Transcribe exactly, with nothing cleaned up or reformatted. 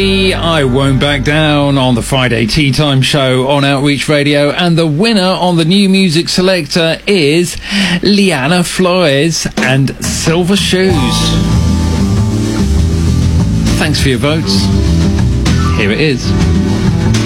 I Won't Back Down on the Friday Tea Time Show on Outreach Radio, and the winner on the new music selector is Liana Flores and Silver Shoes. Thanks for your votes. Here it is.